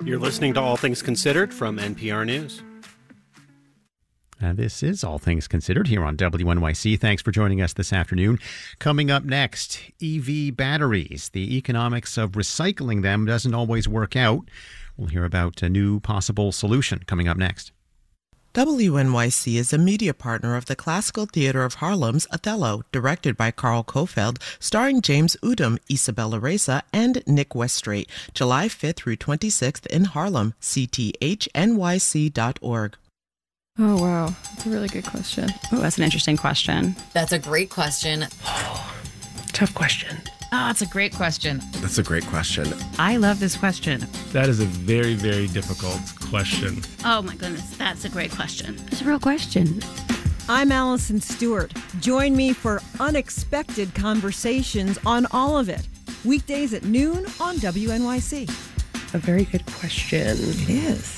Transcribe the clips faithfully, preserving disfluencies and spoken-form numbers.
You're listening to All Things Considered from N P R News. Uh, this is All Things Considered here on W N Y C. Thanks for joining us this afternoon. Coming up next, E V batteries. The economics of recycling them doesn't always work out. We'll hear about a new possible solution coming up next. W N Y C is a media partner of the Classical Theatre of Harlem's Othello, directed by Carl Kofeld, starring James Udom, Isabella Reza, and Nick Westray. July fifth through twenty-sixth in Harlem. C T H N Y C dot org. Oh, wow. That's a really good question. Oh, that's an interesting question. That's a great question. Tough question. Oh, that's a great question. That's a great question. I love this question. That is a very, very difficult question. Oh, my goodness. That's a great question. It's a real question. I'm Allison Stewart. Join me for unexpected conversations on all of it. Weekdays at noon on W N Y C. A very good question. It is.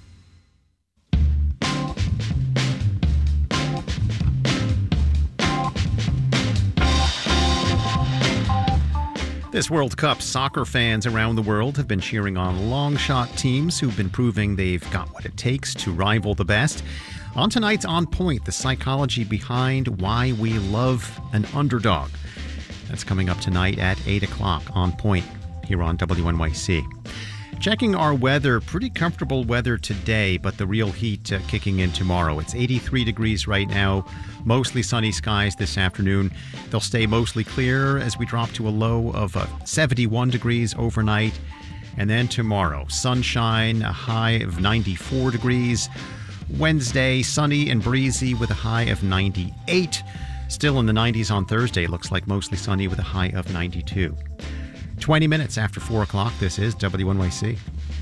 This World Cup, soccer fans around the world have been cheering on long shot teams who've been proving they've got what it takes to rival the best. On tonight's On Point, the psychology behind why we love an underdog. That's coming up tonight at eight o'clock on Point here on W N Y C. Checking our weather, pretty comfortable weather today, but the real heat uh, kicking in tomorrow. It's eighty-three degrees right now, mostly sunny skies this afternoon. They'll stay mostly clear as we drop to a low of uh, seventy-one degrees overnight. And then tomorrow, sunshine, a high of ninety-four degrees. Wednesday, sunny and breezy with a high of ninety-eight. Still in the nineties on Thursday, looks like mostly sunny with a high of ninety-two. twenty minutes after four o'clock, this is W N Y C.